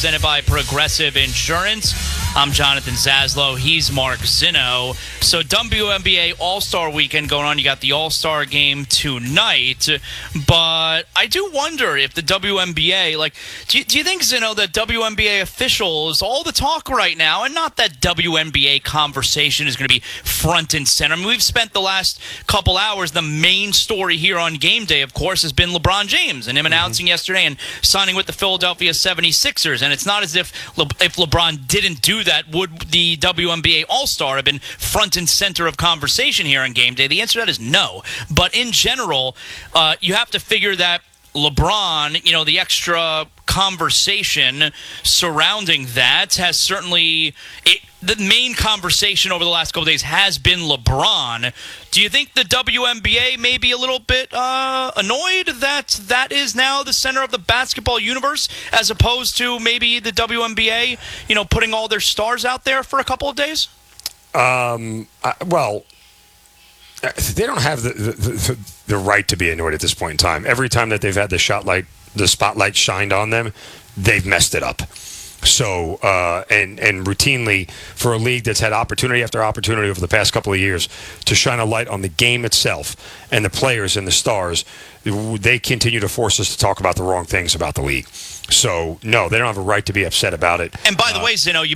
Presented by Progressive Insurance. I'm Jonathan Zaslow. He's Mark Zinno. So WNBA All-Star Weekend going on. You got the All-Star game tonight. But I do wonder if the WNBA, do you think, Zinno, that WNBA officials, all the talk right now, and not that WNBA conversation is going to be front and center. I mean, we've spent the last couple hours, the main story here on game day, of course, has been LeBron James and him announcing yesterday and signing with the Philadelphia 76ers. And it's not as if LeBron didn't do that, would the WNBA All-Star have been front and center of conversation here on game day? The answer to that is no. But in general, you have to figure that LeBron, the extra conversation surrounding that has certainly the main conversation over the last couple of days has been LeBron. Do you think the WNBA may be a little bit annoyed that is now the center of the basketball universe as opposed to maybe the WNBA, putting all their stars out there for a couple of days? Well, they don't have the right to be annoyed at this point in time. Every time that they've had the spotlight shined on them, they've messed it up. So, and routinely, for a league that's had opportunity after opportunity over the past couple of years to shine a light on the game itself and the players and the stars, they continue to force us to talk about the wrong things about the league. So, no, they don't have a right to be upset about it. And by the way, Zinno,